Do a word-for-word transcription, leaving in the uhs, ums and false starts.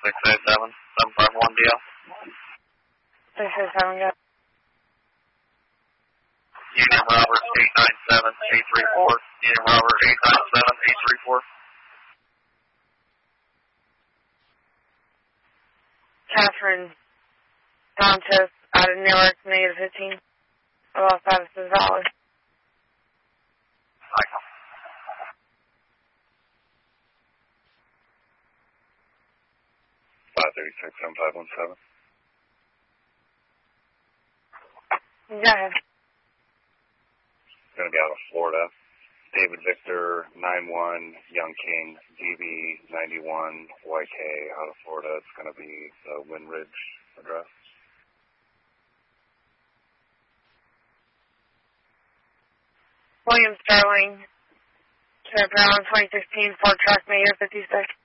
six eight seven, seven five one D L. six eight seven, go. Union Robert eight nine seven, eight three four. Union Robert eight nine seven, eight three four. Catherine Dantes out of Newark, negative fifteen. Well, status is valid. five three six, seven five one seven. Go ahead. Going to be out of Florida. David Victor, nine one, Young King, D B ninety-one, Y K, out of Florida. It's going to be the Windridge address. William Sterling, to Brown, twenty sixteen, Ford Truck, negative fifty-six.